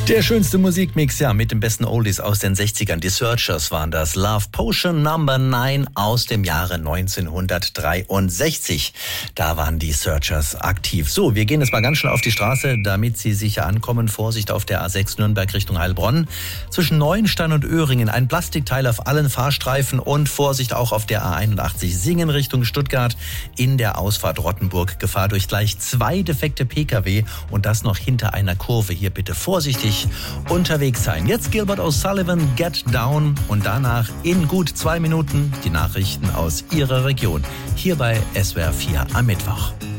Der schönste Musikmix, ja, mit den besten Oldies aus den 60ern. Die Searchers waren das. Love Potion Number 9 aus dem Jahre 1963. Da waren die Searchers aktiv. So, wir gehen jetzt mal ganz schnell auf die Straße, damit Sie sicher ankommen. Vorsicht auf der A6 Nürnberg Richtung Heilbronn. Zwischen Neuenstein und Öhringen ein Plastikteil auf allen Fahrstreifen und Vorsicht auch auf der A81 Singen Richtung Stuttgart in der Ausfahrt Rottenburg. Gefahr durch gleich 2 defekte Pkw und das noch hinter einer Kurve. Hier bitte vorsichtig unterwegs sein. Jetzt Gilbert O'Sullivan, Get Down und danach in gut 2 Minuten die Nachrichten aus Ihrer Region. Hier bei SWR 4 am Mittwoch.